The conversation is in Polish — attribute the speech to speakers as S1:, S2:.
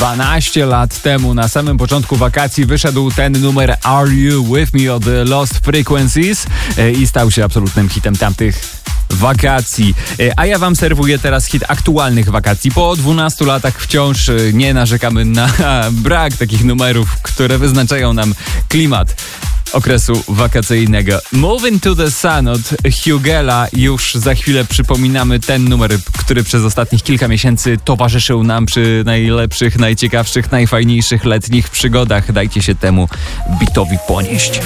S1: 12 lat temu, na samym początku wakacji, wyszedł ten numer Are You With Me od Lost Frequencies i stał się absolutnym hitem tamtych wakacji. A ja wam serwuję teraz hit aktualnych wakacji. Po 12 latach wciąż nie narzekamy na brak takich numerów, które wyznaczają nam klimat okresu wakacyjnego. Moving to the Sun od Hugela. Już za chwilę przypominamy ten numer, który przez ostatnich kilka miesięcy towarzyszył nam przy najlepszych, najciekawszych, najfajniejszych letnich przygodach. Dajcie się temu bitowi ponieść.